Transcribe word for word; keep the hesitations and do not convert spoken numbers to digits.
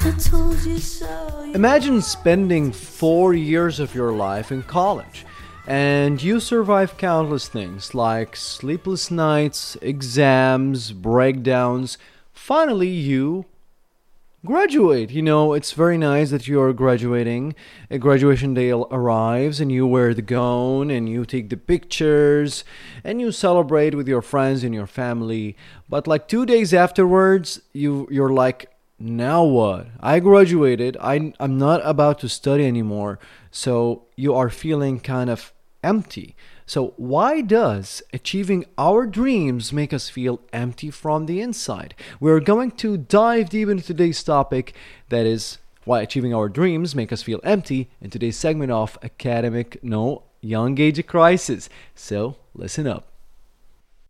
Imagine spending four years of your life in college and you survive countless things like sleepless nights, exams, breakdowns. Finally, you graduate. You know, it's very nice that you're graduating. A graduation day arrives and you wear the gown and you take the pictures and you celebrate with your friends and your family. But like two days afterwards, you you're like, now what? I graduated. I, I'm not about to study anymore. So you are feeling kind of empty. So why does achieving our dreams make us feel empty from the inside? We're going to dive deep into today's topic, that is why achieving our dreams make us feel empty, in today's segment of Academic No Young Age Crisis. So listen up.